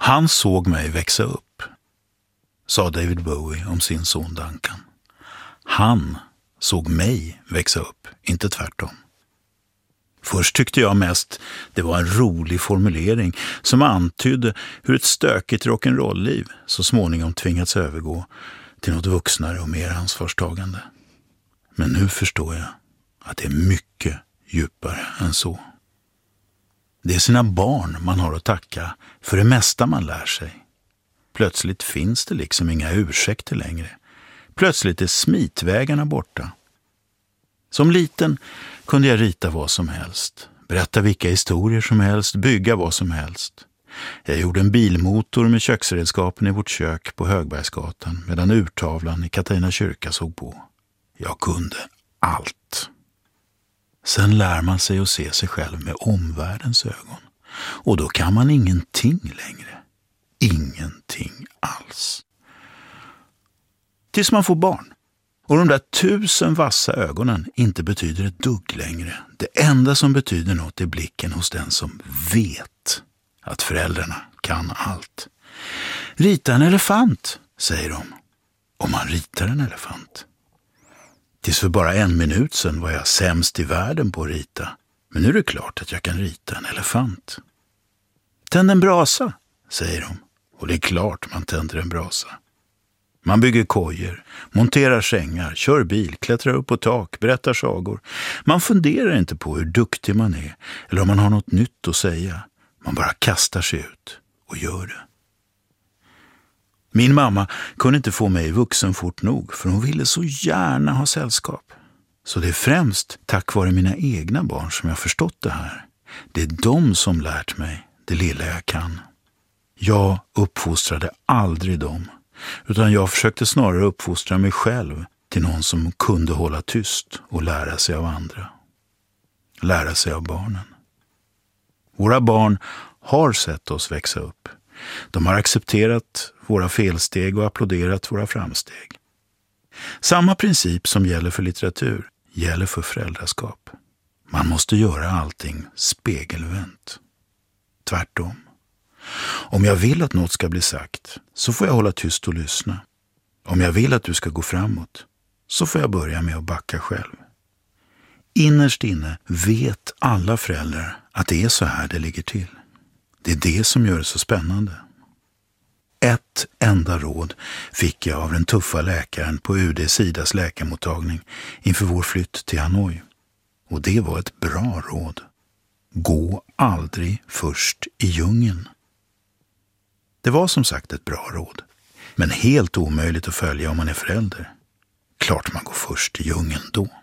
Han såg mig växa upp, sa David Bowie om sin son Duncan. Han såg mig växa upp, inte tvärtom. Först tyckte jag mest det var en rolig formulering som antydde hur ett stökigt rock'n'roll-liv så småningom tvingats övergå till något vuxnare och mer ansvarstagande. Men nu förstår jag att det är mycket djupare än så. Det är sina barn man har att tacka för det mesta man lär sig. Plötsligt finns det liksom inga ursäkter längre. Plötsligt är smitvägarna borta. Som liten kunde jag rita vad som helst, berätta vilka historier som helst, bygga vad som helst. Jag gjorde en bilmotor med köksredskapen i vårt kök på Högbergsgatan medan urtavlan i Katarina kyrka såg på. Jag kunde allt. Sen lär man sig att se sig själv med omvärldens ögon. Och då kan man ingenting längre. Ingenting alls. Tills man får barn. Och de där 1000 vassa ögonen inte betyder ett dugg längre. Det enda som betyder något är blicken hos den som vet att föräldrarna kan allt. Rita en elefant, säger de. Och man ritar en elefant. Tills för bara 1 minut sedan var jag sämst i världen på att rita. Men nu är det klart att jag kan rita en elefant. Tänd en brasa, säger de. Och det är klart man tänder en brasa. Man bygger kojor, monterar sängar, kör bil, klättrar upp på tak, berättar sagor. Man funderar inte på hur duktig man är eller om man har något nytt att säga. Man bara kastar sig ut och gör det. Min mamma kunde inte få mig vuxen fort nog för hon ville så gärna ha sällskap. Så det är främst tack vare mina egna barn som jag förstått det här. Det är de som lärt mig det lilla jag kan. Jag uppfostrade aldrig dem, utan jag försökte snarare uppfostra mig själv till någon som kunde hålla tyst och lära sig av andra. Lära sig av barnen. Våra barn har sett oss växa upp. De har accepterat våra felsteg och applåderat våra framsteg. Samma princip som gäller för litteratur gäller för föräldraskap. Man måste göra allting spegelvänt. Tvärtom. Om jag vill att något ska bli sagt så får jag hålla tyst och lyssna. Om jag vill att du ska gå framåt så får jag börja med att backa själv. Innerst inne vet alla föräldrar att det är så här det ligger till. Det är det som gör det så spännande. Ett enda råd fick jag av den tuffa läkaren på UD-Sidas läkarmottagning inför vår flytt till Hanoi. Och det var ett bra råd. Gå aldrig först i djungeln. Det var som sagt ett bra råd, men helt omöjligt att följa om man är förälder. Klart man går först i djungeln då.